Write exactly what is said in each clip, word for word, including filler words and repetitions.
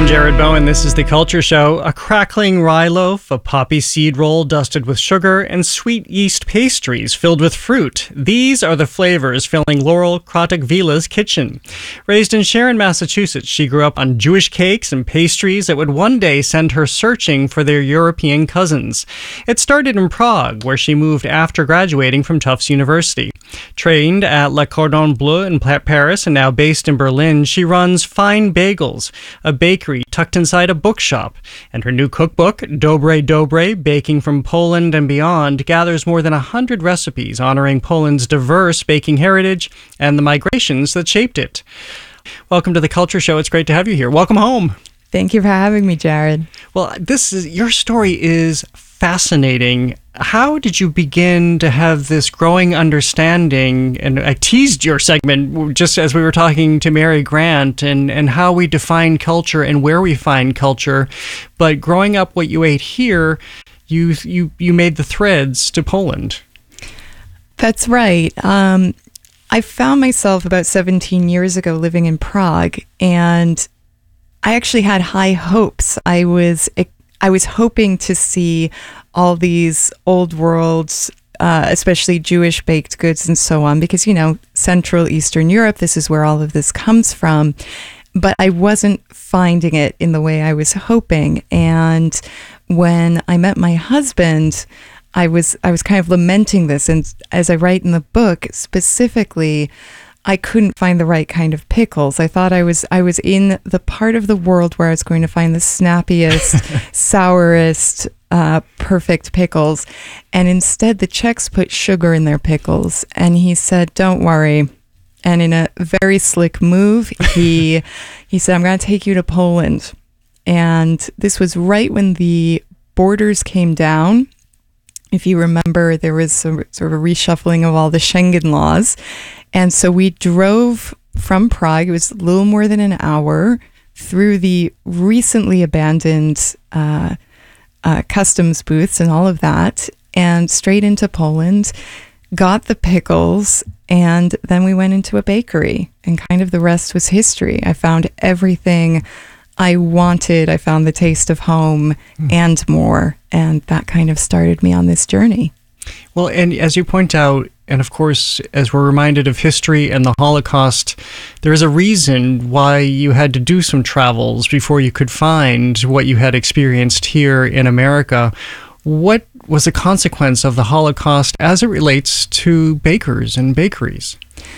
I'm Jared Bowen. This is The Culture Show. A crackling rye loaf, a poppy seed roll dusted with sugar, and sweet yeast pastries filled with fruit. These are the flavors filling Laurel Krotok-Vila's kitchen. Raised in Sharon, Massachusetts, she grew up on Jewish cakes and pastries that would one day send her searching for their European cousins. It started in Prague, where she moved after graduating from Tufts University. Trained at Le Cordon Bleu in Paris and now based in Berlin, she runs Fine Bagels, a bakery tucked inside a bookshop. And her new cookbook, Dobre Dobre, Baking from Poland and Beyond, gathers more than one hundred recipes honoring Poland's diverse baking heritage and the migrations that shaped it. Welcome to The Culture Show. It's great to have you here. Welcome home. Thank you for having me, Jared. Well, this is your story is fascinating. How did you begin to have this growing understanding? And I teased your segment just as we were talking to Mary Grant and, and how we define culture and where we find culture. But growing up what you ate here, you you you made the threads to Poland. That's right. Um, I found myself about seventeen years ago living in Prague, and I actually had high hopes. I was I was hoping to see all these old worlds, uh, especially Jewish baked goods and so on, because, you know, Central Eastern Europe, this is where all of this comes from. But I wasn't finding it in the way I was hoping. And when I met my husband, I was I was kind of lamenting this. And as I write in the book, specifically, I couldn't find the right kind of pickles. I thought I was I was in the part of the world where I was going to find the snappiest, sourest, uh, perfect pickles. And instead, the Czechs put sugar in their pickles. And he said, "Don't worry." And in a very slick move, he he said, "I'm going to take you to Poland." And this was right when the borders came down. If you remember, there was some sort of a reshuffling of all the Schengen laws. And so we drove from Prague, it was a little more than an hour, through the recently abandoned uh, uh, customs booths and all of that, and straight into Poland, got the pickles, and then we went into a bakery, and kind of the rest was history. I found everything I wanted. I found the taste of home mm. and more, and that kind of started me on this journey. Well, and as you point out, and of course, as we're reminded of history and the Holocaust, there is a reason why you had to do some travels before you could find what you had experienced here in America. What was the consequence of the Holocaust as it relates to bakers and bakeries?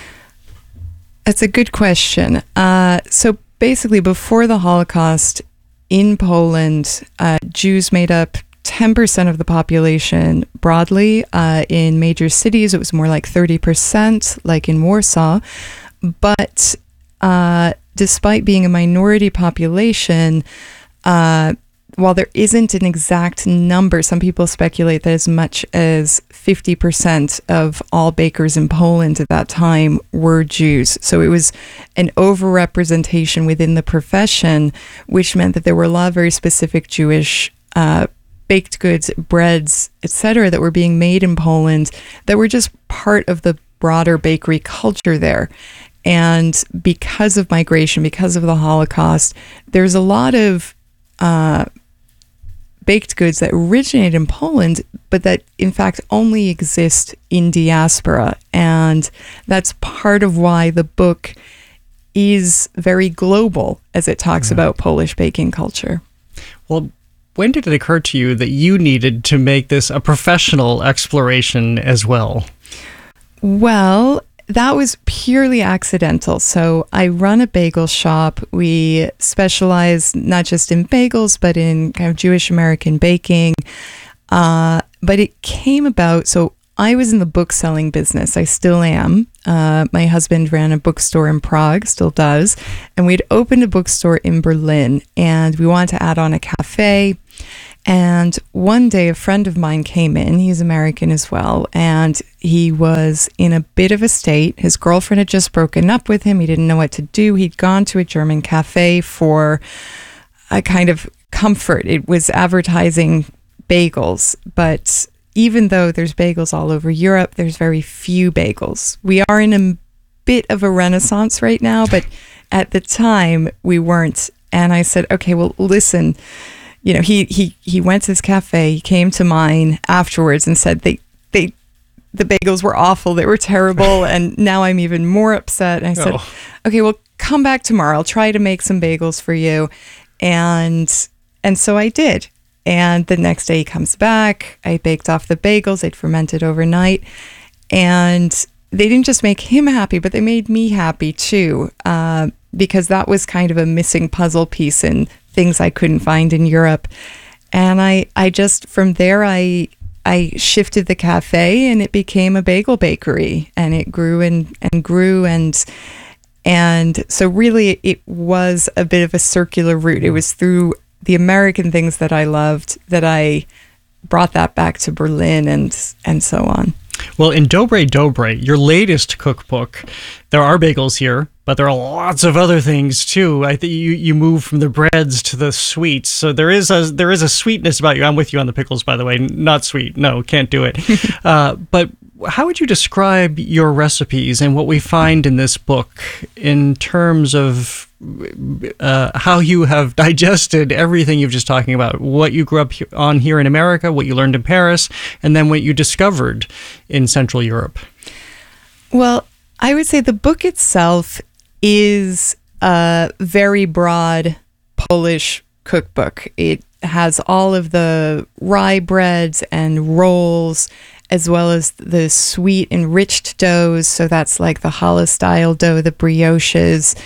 That's a good question. Uh, so basically, before the Holocaust, in Poland, uh, Jews made up ten percent of the population broadly. Uh, in major cities, it was more like thirty percent, like in Warsaw. But uh, despite being a minority population, uh, while there isn't an exact number, some people speculate that as much as fifty percent of all bakers in Poland at that time were Jews. So it was an overrepresentation within the profession, which meant that there were a lot of very specific Jewish uh baked goods, breads, et cetera, that were being made in Poland that were just part of the broader bakery culture there. And because of migration, because of the Holocaust, there's a lot of uh, baked goods that originate in Poland, but that in fact only exist in diaspora. And that's part of why the book is very global as it talks mm-hmm. about Polish baking culture. Well, when did it occur to you that you needed to make this a professional exploration as well? Well, that was purely accidental. So I run a bagel shop. We specialize not just in bagels, but in kind of Jewish American baking. Uh, but it came about, so I was in the book selling business. I still am. Uh, my husband ran a bookstore in Prague, still does. And we'd opened a bookstore in Berlin, and we wanted to add on a cafe. And one day a friend of mine came in, he's American as well, and he was in a bit of a state. His girlfriend had just broken up with him. He didn't know what to do. He'd gone to a German cafe for a kind of comfort. It was advertising bagels, but even though there's bagels all over Europe, there's very few bagels. We are in a bit of a renaissance right now, but at the time we weren't. And I said, okay, well, listen, you know, he, he, he went to his cafe, he came to mine afterwards and said they, they, the bagels were awful. They were terrible. And now I'm even more upset. And I said, Oh. okay, well, come back tomorrow. I'll try to make some bagels for you. And, and so I did. And the next day he comes back. I baked off the bagels. They'd fermented overnight. And they didn't just make him happy, but they made me happy too. Uh, because that was kind of a missing puzzle piece in things I couldn't find in Europe. And I, I just, from there, I, I shifted the cafe and it became a bagel bakery, and it grew and, and grew. And, and so really it was a bit of a circular route. It was through the American things that I loved that I brought that back to Berlin and, and so on. Well, in Dobre Dobre, your latest cookbook, there are bagels here, but there are lots of other things too. I think you, you move from the breads to the sweets, so there is a there is a sweetness about you. I'm with you on the pickles, by the way. Not sweet, no, can't do it. uh, but how would you describe your recipes and what we find in this book in terms of uh, how you have digested everything you've just talking about? What you grew up on here in America, what you learned in Paris, and then what you discovered in Central Europe. Well, I would say the book itself is a very broad Polish cookbook. It has all of the rye breads and rolls, as well as the sweet enriched doughs. So that's like the challah style dough, the brioches,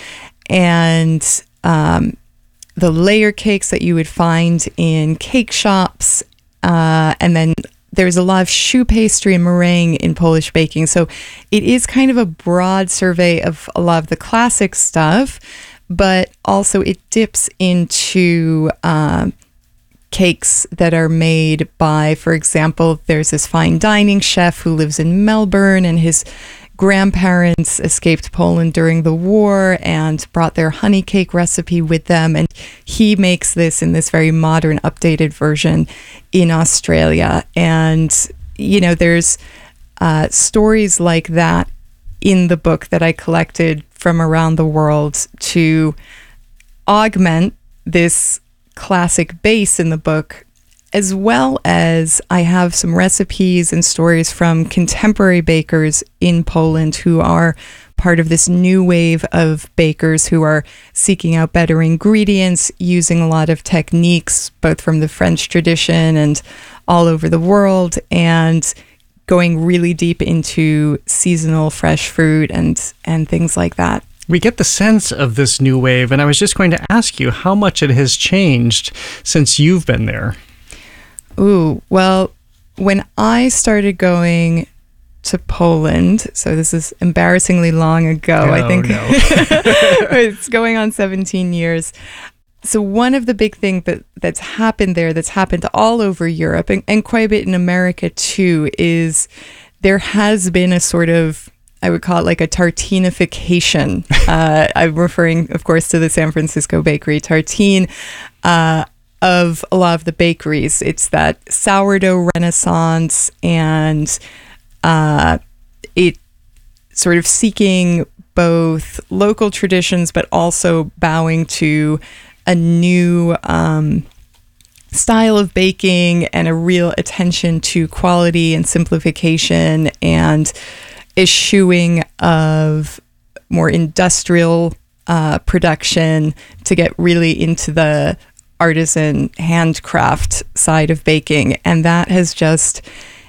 and um, the layer cakes that you would find in cake shops. Uh, and then there's a lot of choux pastry and meringue in Polish baking. So it is kind of a broad survey of a lot of the classic stuff, but also it dips into um, cakes that are made by, for example, there's this fine dining chef who lives in Melbourne, and his grandparents escaped Poland during the war and brought their honey cake recipe with them. And he makes this in this very modern, updated version in Australia. And, you know, there's uh, stories like that in the book that I collected from around the world to augment this classic base in the book, as well as I have some recipes and stories from contemporary bakers in Poland who are part of this new wave of bakers who are seeking out better ingredients, using a lot of techniques, both from the French tradition and all over the world, and going really deep into seasonal fresh fruit and, and things like that. We get the sense of this new wave, and I was just going to ask you how much it has changed since you've been there. Ooh, well, when I started going to Poland, so this is embarrassingly long ago, oh, I think no. it's going on seventeen years. So one of the big things that, that's happened there, that's happened all over Europe and, and quite a bit in America too, is there has been a sort of, I would call it like a tartinification. uh, I'm referring, of course, to the San Francisco bakery tartine uh, of a lot of the bakeries. It's that sourdough renaissance, and uh, it sort of seeking both local traditions, but also bowing to a new um, style of baking and a real attention to quality and simplification, and eschewing of more industrial uh, production to get really into the artisan handcraft side of baking. And that has just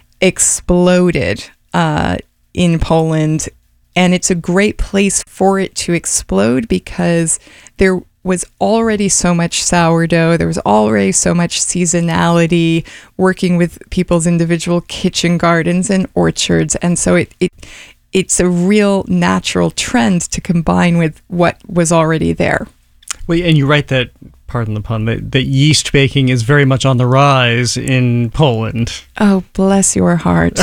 exploded uh, in Poland. And it's a great place for it to explode because there was already so much sourdough. There was already so much seasonality, working with people's individual kitchen gardens and orchards. And so it, it it's a real natural trend to combine with what was already there. Well, and you write that, pardon the pun, that, that yeast baking is very much on the rise in Poland. Oh, bless your heart.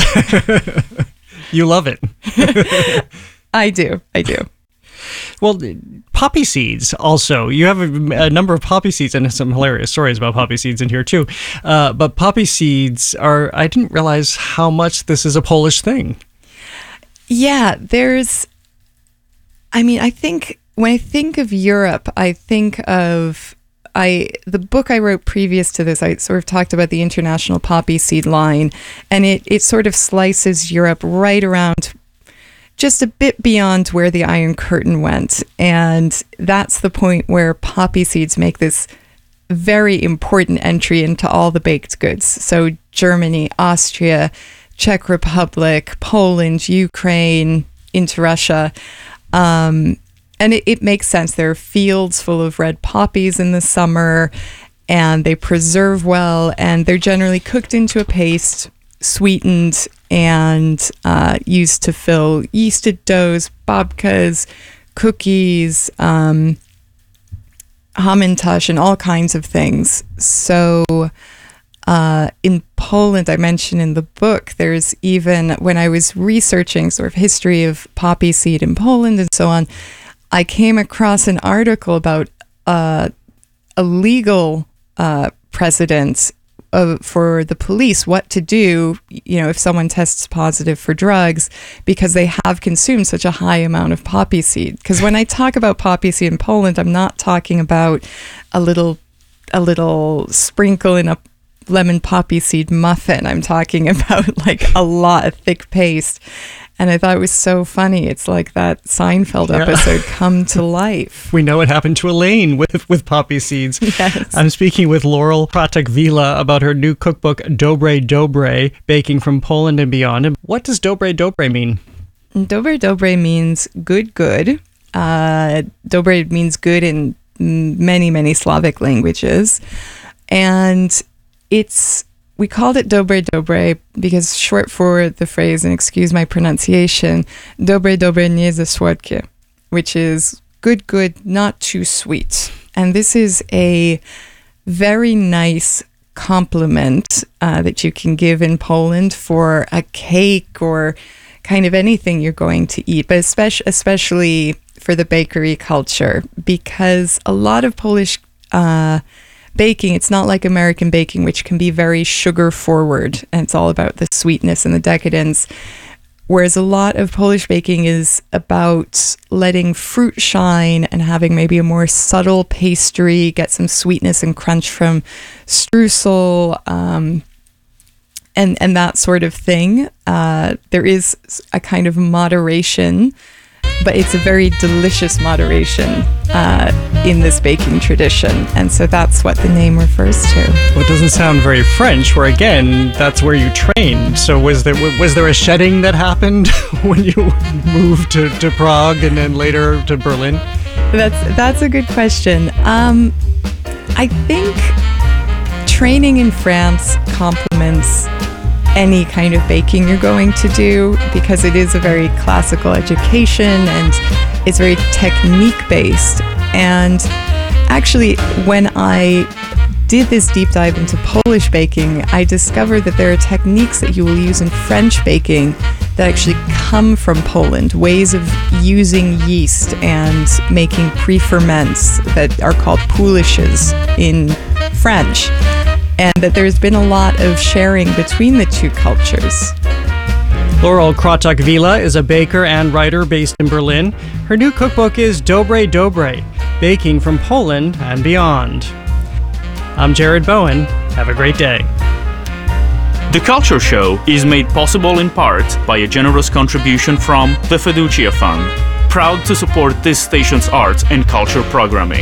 You love it. I do. I do. Well, poppy seeds also. You have a, a number of poppy seeds and some hilarious stories about poppy seeds in here too. Uh, but poppy seeds are, I didn't realize how much this is a Polish thing. Yeah, there's, I mean, I think when I think of Europe, I think of I the book I wrote previous to this. I sort of talked about the International Poppy Seed Line, and it it sort of slices Europe right around, just a bit beyond where the Iron Curtain went, and that's the point where poppy seeds make this very important entry into all the baked goods. So Germany, Austria, Czech Republic, Poland, Ukraine, into Russia. Um, and it, it makes sense. There are fields full of red poppies in the summer, and they preserve well, and they're generally cooked into a paste, sweetened, and uh, used to fill yeasted doughs, babkas, cookies, um, hamantash, and all kinds of things. So uh, in Poland, I mentioned in the book, there's even, when I was researching sort of history of poppy seed in Poland and so on, I came across an article about uh, a legal uh, precedent of, for the police, what to do, you know, if someone tests positive for drugs because they have consumed such a high amount of poppy seed. Because when I talk about poppy seed in Poland, I'm not talking about a little, a little sprinkle in a lemon poppy seed muffin. I'm talking about like a lot of thick paste. And I thought it was so funny. It's like that Seinfeld Yeah. episode come to life. We know what happened to Elaine with with poppy seeds. Yes. I'm speaking with Laurel Kratek-Vila about her new cookbook, Dobre Dobre, Baking from Poland and Beyond. And what does Dobre Dobre mean? Dobre Dobre means good, good. Uh, Dobre means good in many, many Slavic languages. And it's, we called it Dobre Dobre because short for the phrase, and excuse my pronunciation, Dobre Dobre nie za słodkie, which is good, good, not too sweet. And this is a very nice compliment uh, that you can give in Poland for a cake or kind of anything you're going to eat, but especially, especially for the bakery culture, because a lot of Polish uh, baking, it's not like American baking, which can be very sugar forward, and it's all about the sweetness and the decadence. Whereas a lot of Polish baking is about letting fruit shine and having maybe a more subtle pastry, get some sweetness and crunch from streusel, um, and, and that sort of thing. Uh, there is a kind of moderation, but it's a very delicious moderation uh, in this baking tradition. And so that's what the name refers to. Well, it doesn't sound very French, where again, that's where you trained. So was there was there a shedding that happened when you moved to, to Prague and then later to Berlin? That's, that's a good question. Um, I think training in France complements any kind of baking you're going to do, because it is a very classical education and it's very technique based. And actually, when I did this deep dive into Polish baking, I discovered that there are techniques that you will use in French baking that actually come from Poland, ways of using yeast and making pre-ferments that are called pouliches in French. And that there's been a lot of sharing between the two cultures. Laurel Kratek-Vila is a baker and writer based in Berlin. Her new cookbook is Dobre Dobre, Baking from Poland and Beyond. I'm Jared Bowen. Have a great day. The Culture Show is made possible in part by a generous contribution from the Fiducia Fund, proud to support this station's arts and culture programming.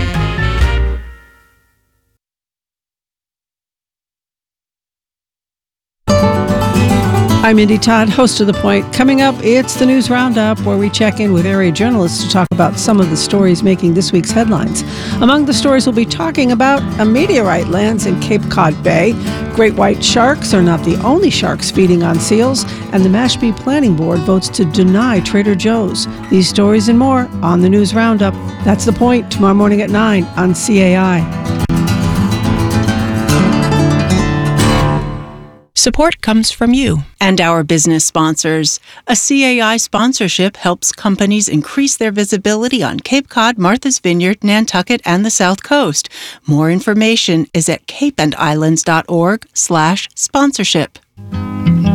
I'm Mindy Todd, host of The Point. Coming up, it's the News Roundup, where we check in with area journalists to talk about some of the stories making this week's headlines. Among the stories we'll be talking about, a meteorite lands in Cape Cod Bay, great white sharks are not the only sharks feeding on seals, and the Mashpee Planning Board votes to deny Trader Joe's. These stories and more on the News Roundup. That's The Point, tomorrow morning at nine on C A I. Support comes from you and our business sponsors. A C A I sponsorship helps companies increase their visibility on Cape Cod, Martha's Vineyard, Nantucket, and the South Coast. More information is at cape and islands dot org slash sponsorship.